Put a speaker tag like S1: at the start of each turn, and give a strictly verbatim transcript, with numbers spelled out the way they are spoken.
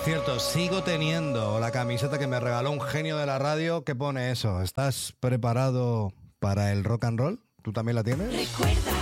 S1: cierto, sigo teniendo la camiseta que me regaló un genio de la radio que pone eso. ¿Estás preparado para el rock and roll? ¿Tú también la tienes?
S2: Recuerda